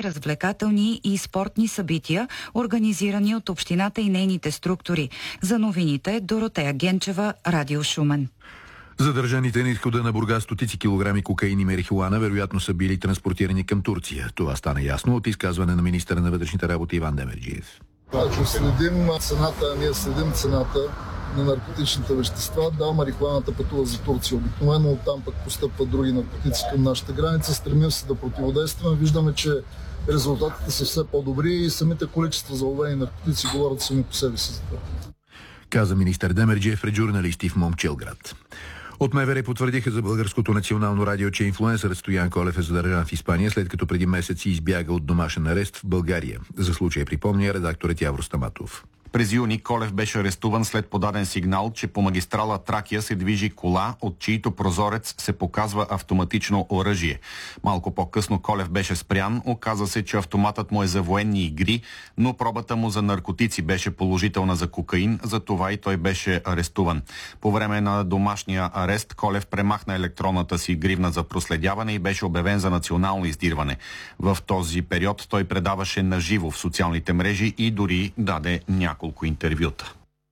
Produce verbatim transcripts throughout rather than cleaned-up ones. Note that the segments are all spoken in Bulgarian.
развлекателни и спортни събития, организирани от общината и нейните структури. За новините Доротея Генчева, Радио Шумен. Задържаните на изхода на Бургас стотици килограми кокаин и марихуана вероятно са били транспортирани към Турция. Това стана ясно от изказване на министъра на вътрешните работи Иван Демерджиев. Ако следим цената, ние следим цената на наркотичните вещества, да, марихуаната пътува за Турция. Обикновено оттам пък постъпват други наркотици към нашата граница. Стремим се да противодействаме. Виждаме, че резултатите са все по-добри и самите количества заловени наркотици говорят сами по себе си за това. Каза министър Демерджиев пред журналисти в Момчилград. От МВР потвърдиха за Българското национално радио, че инфлуенсърът Стоян Колев е задържан в Испания, след като преди месеци избяга от домашен арест в България. За случая припомня редакторът Явор Стаматов. През юни Колев беше арестуван след подаден сигнал, че по магистрала Тракия се движи кола, от чието прозорец се показва автоматично оръжие. Малко по-късно Колев беше спрян, оказа се, че автоматът му е за военни игри, но пробата му за наркотици беше положителна за кокаин, затова и той беше арестуван. По време на домашния арест Колев премахна електронната си гривна за проследяване и беше обявен за национално издирване. В този период той предаваше наживо в социалните мрежи и дори даде няколко интервюта.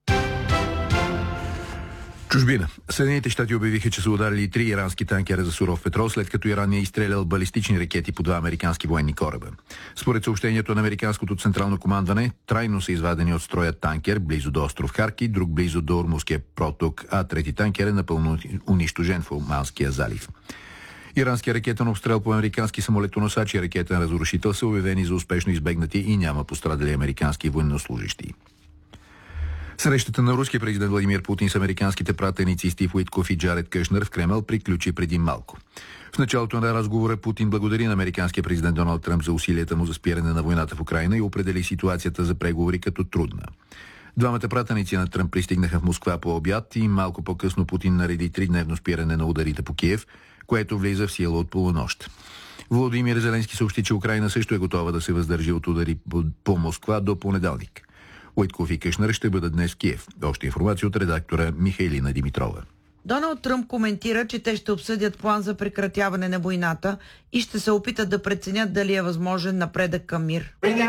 Чужбина. Съединените щати обявиха, че са ударили три ирански танкера за суров петрол, след като Иран е изстрелял балистични ракети по два американски военни кораба. Според съобщението на американското централно командване, трайно са извадени от строя танкер близо до остров Харки, друг близо до Ормузския проток, а трети танкер е напълно унищожен в Оманския залив. Иранския ракетен обстрел по американски самолетоносач и ракетен разрушител са обявени за успешно избегнати и няма пострадали американски военнослужащи. Срещата на руския президент Владимир Путин с американските пратеници Стив Уитков и Джаред Кушнер в Кремъл приключи преди малко. В началото на разговора Путин благодари на американския президент Доналд Тръмп за усилията му за спиране на войната в Украйна и определи ситуацията за преговори като трудна. Двамата пратеници на Тръмп пристигнаха в Москва по обяд и малко по-късно Путин нареди тридневно спиране на ударите по Киев, което влиза в сила от полунощ. Володимир Зеленски съобщи, че Украйна също е готова да се въздържи от удари по Москва до понеделник. Уитков и Кушнер ще бъдат днес в Киев. Още информация от редактора Михайлина Димитрова. Доналд Тръмп коментира, че те ще обсъдят план за прекратяване на войната и ще се опитат да преценят дали е възможен напредък към мир.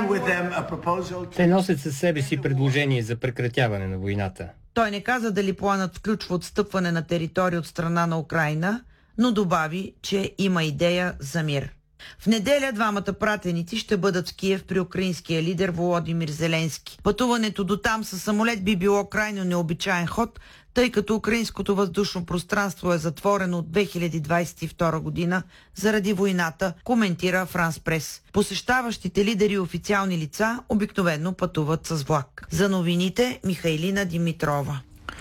Те носят със себе си предложение за прекратяване на войната. Той не каза дали планът включва отстъпване на територия от страна на Украйна, но добави, че има идея за мир. В неделя двамата пратеници ще бъдат в Киев при украинския лидер Володимир Зеленски. Пътуването до там със самолет би било крайно необичаен ход, тъй като украинското въздушно пространство е затворено от две хиляди двадесет и втора година заради войната, коментира Франс Прес. Посещаващите лидери и официални лица обикновено пътуват с влак. За новините Михайлина Димитрова.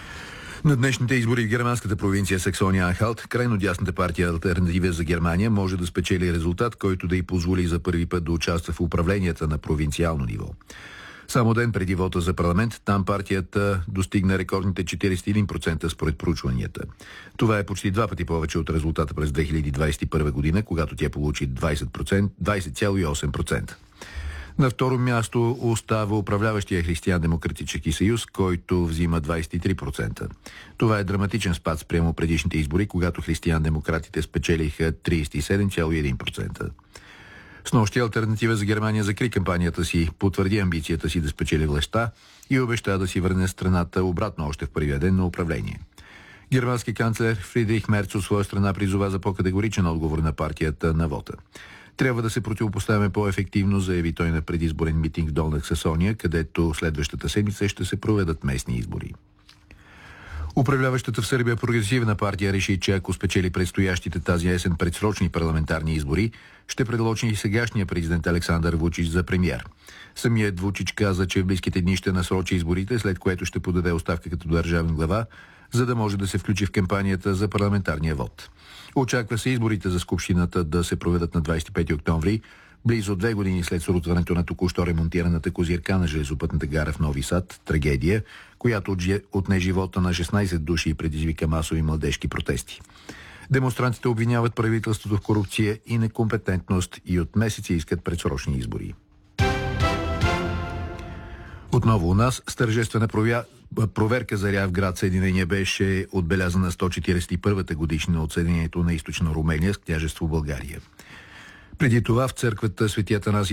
На днешните избори в германската провинция Саксония-Анхалт, крайно дясната партия Алтернатива за Германия може да спечели резултат, който да й позволи за първи път да участва в управленията на провинциално ниво. Само ден преди вота за парламент, там партията достигна рекордните четиридесет и един процента според проучванията. Това е почти два пъти повече от резултата през две хиляди двадесет и първа година, когато тя получи двадесет цяло и осем процента. На второ място остава управляващия Християн-демократически съюз, който взима двадесет и три процента. Това е драматичен спад спрямо предишните избори, когато християн-демократите спечелиха тридесет и седем цяло и един процента. Снощи Алтернатива за Германия закри кампанията си, потвърди амбицията си да спечели властта и обеща да си върне страната обратно още в първия ден на управление. Германски канцлер Фридрих Мерц от своя страна призова за по-категоричен отговор на партията на вота. Трябва да се противопоставяме по-ефективно, заяви той на предизборен митинг в Долна Саксония, където следващата седмица ще се проведат местни избори. Управляващата в Сърбия прогресивна партия реши, че ако спечели предстоящите тази есен предсрочни парламентарни избори, ще предложи и сегашния президент Александър Вучич за премиер. Самият Вучич каза, че в близките дни ще насрочи изборите, след което ще подаде оставка като държавен глава, за да може да се включи в кампанията за парламентарния вод. Очаква се изборите за Скупщината да се проведат на двадесет и пети октомври, близо две години след срутването на току-що ремонтираната козирка на железопътната гара в Нови Сад, трагедия, която отне живота на шестнадесет души и предизвика масови младежки протести. Демонстрантите обвиняват правителството в корупция и некомпетентност и от месеци искат предсрочни избори. Отново у нас с тържествена провя... проверка заря в град Съединение беше отбелязана сто четиридесет и първата годишнина от съединението на източна Румения с княжество България. Преди това в църквата Свети Атанасий